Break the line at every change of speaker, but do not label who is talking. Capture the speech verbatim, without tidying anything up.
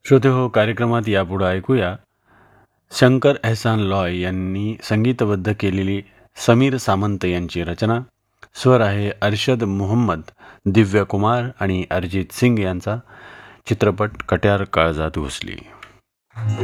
श्रोते हो, कार्यक्रमात यापुढे ऐकूया शंकर एहसान लॉय यांनी संगीतबद्ध केलेली समीर सामंत यांची रचना. स्वर आहे अरशद मुहम्मद, दिव्य कुमार आणि अरिजित सिंग यांचा. चित्रपट कट्यार काळजात घुसली.